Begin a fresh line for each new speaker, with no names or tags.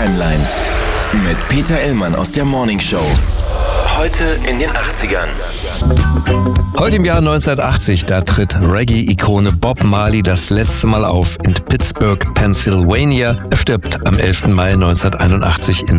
Timeline mit Peter Illmann aus der Morning Show. Heute in den 80ern.
Heute im Jahr 1980, da tritt Reggae-Ikone Bob Marley das letzte Mal auf in Pittsburgh, Pennsylvania. Er stirbt am 11. Mai 1981 in